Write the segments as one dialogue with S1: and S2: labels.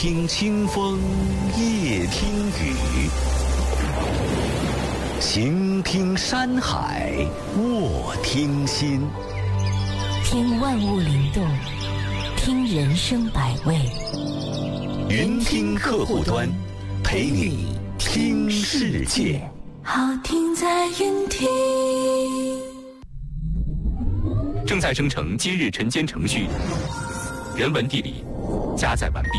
S1: 听清风，夜听雨，行听山海，卧听心。
S2: 听万物灵动，听人生百味。
S1: 云听客户端，陪你听世界。
S2: 好听在云听。
S3: 正在生成今日晨间程序，人文地理加载完毕。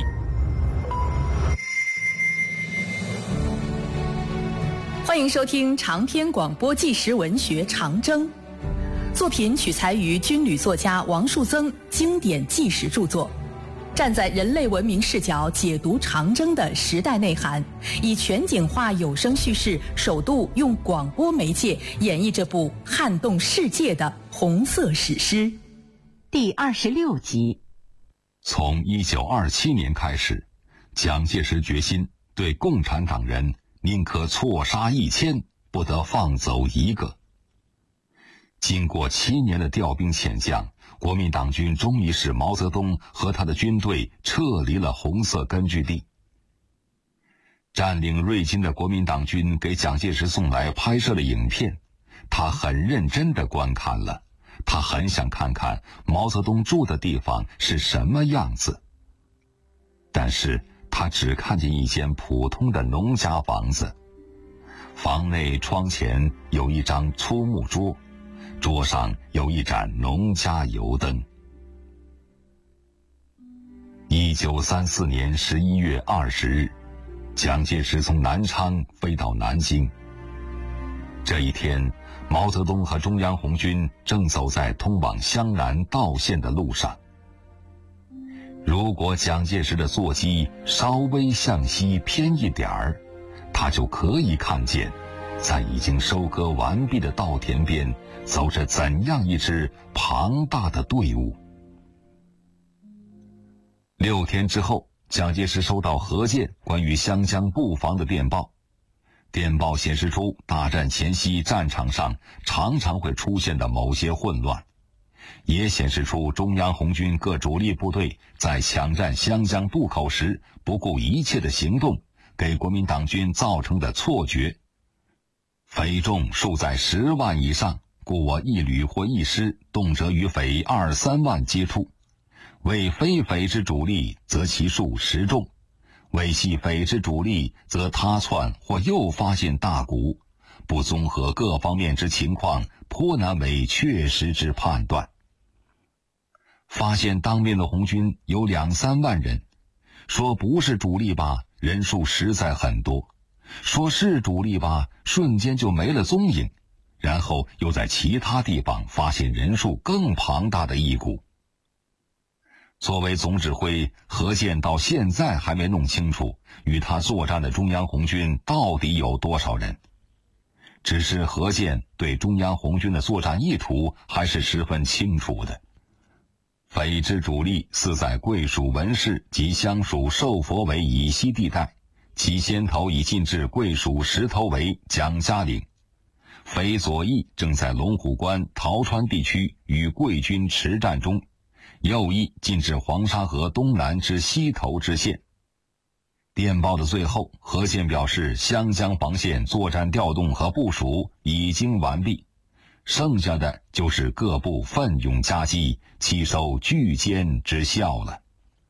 S4: 欢迎收听长篇广播纪实文学《长征》，作品取材于军旅作家王树增经典纪实著作，站在人类文明视角解读长征的时代内涵，以全景化有声叙事，首度用广播媒介演绎这部撼动世界的红色史诗。
S5: 第26集。
S6: 从1927年开始，蒋介石决心对共产党人宁可错杀1000，不得放走一个。经过7年的调兵遣将，国民党军终于使毛泽东和他的军队撤离了红色根据地。占领瑞金的国民党军给蒋介石送来拍摄的影片，他很认真地观看了，他很想看看毛泽东住的地方是什么样子。但是他只看见一间普通的农家房子，房内窗前有一张粗木桌，桌上有一盏农家油灯。1934年11月20日，蒋介石从南昌飞到南京。这一天，毛泽东和中央红军正走在通往湘南道线的路上。如果蒋介石的座机稍微向西偏一点儿，他就可以看见在已经收割完毕的稻田边走着怎样一支庞大的队伍。6天之后，蒋介石收到何键关于湘江布防的电报。电报显示出大战前夕战场上常常会出现的某些混乱，也显示出中央红军各主力部队在抢占湘江渡口时不顾一切的行动给国民党军造成的错觉。匪众数在10万以上，故我一旅或一师动辄与匪2、3万接触，为非匪之主力则其数10众，为系匪之主力则他窜或又发现大股，不综合各方面之情况，颇难为确实之判断。发现当面的红军有2、3万人，说不是主力吧，人数实在很多；说是主力吧，瞬间就没了踪影，然后又在其他地方发现人数更庞大的一股。作为总指挥，何键到现在还没弄清楚与他作战的中央红军到底有多少人。只是何键对中央红军的作战意图还是十分清楚的。匪之主力似在贵属文氏及相属寿佛围以西地带，其先头已进至贵属石头围、蒋家岭。匪左翼正在龙虎关、桃川地区与贵军持战中，右翼进至黄沙河东南之西头之线。电报的最后，何键表示湘江防线作战调动和部署已经完毕，剩下的就是各部奋勇夹击，期收巨歼之效了。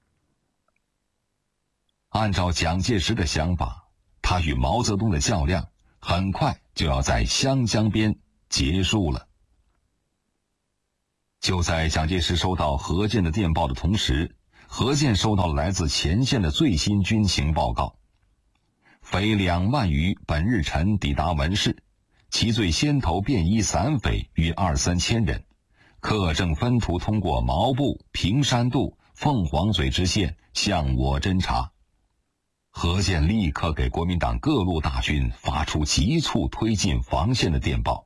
S6: 按照蒋介石的想法，他与毛泽东的较量很快就要在湘江边结束了。就在蒋介石收到何键的电报的同时，何键收到了来自前线的最新军情报告。匪2万余本日晨抵达文氏，其最先头便衣散匪约2、3千人，课正分途通过毛部、平山渡、凤凰嘴之线向我侦察。何键立刻给国民党各路大军发出急促推进防线的电报。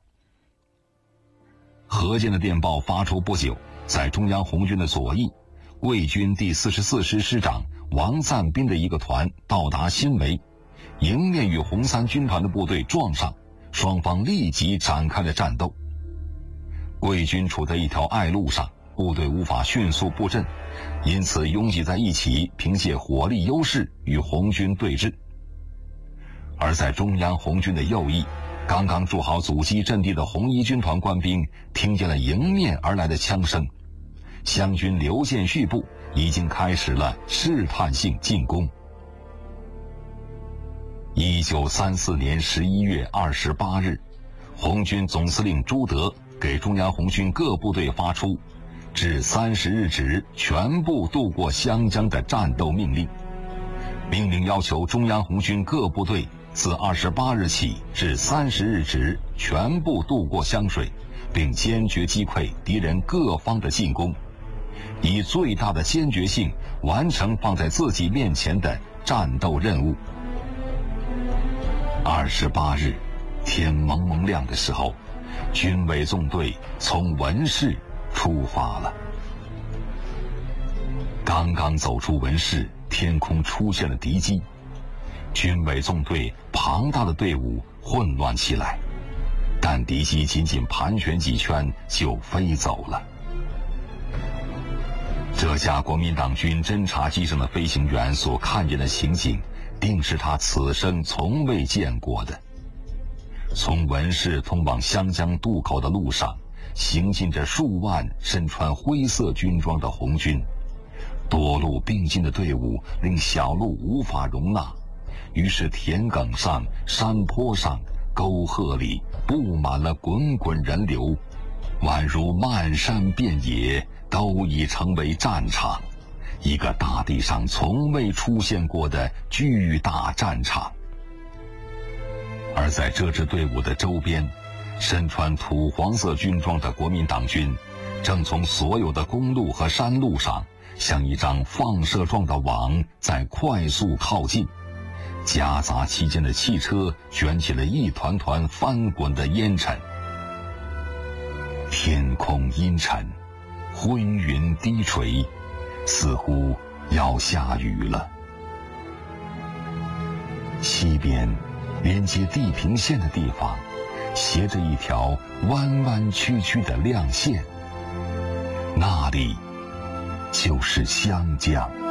S6: 何键的电报发出不久，在中央红军的左翼，贵军第44师师长王赞斌的一个团到达新围，迎面与红三军团的部队撞上，双方立即展开了战斗。贵军处在一条隘路上， 部队无法迅速布阵，因此拥挤在一起，凭借火力优势与红军对峙。而在中央红军的右翼，刚刚筑好阻击阵地的红一军团官兵听见了迎面而来的枪声，湘军刘建绪部已经开始了试探性进攻。1934年11月28日，红军总司令朱德给中央红军各部队发出至30日止全部渡过湘江的战斗命令。命令要求中央红军各部队自28日起至30日止全部渡过湘水，并坚决击溃敌人各方的进攻，以最大的坚决性完成放在自己面前的战斗任务。28日天蒙蒙亮的时候，军委纵队从文市出发了。刚刚走出文市，天空出现了敌机，军委纵队庞大的队伍混乱起来，但敌机仅仅盘旋几圈就飞走了。这架国民党军侦察机上的飞行员所看见的情景，定是他此生从未见过的。从文市通往湘江渡口的路上，行进着数万身穿灰色军装的红军，多路并进的队伍令小路无法容纳，于是田埂上、山坡上、沟壑里布满了滚滚人流，宛如漫山遍野都已成为战场，一个大地上从未出现过的巨大战场。而在这支队伍的周边，身穿土黄色军装的国民党军正从所有的公路和山路上像一张放射状的网在快速靠近，夹杂其间的汽车卷起了一团团翻滚的烟尘。天空阴沉，灰云低垂，似乎要下雨了。西边连接地平线的地方斜着一条弯弯曲曲的亮线，那里就是湘江。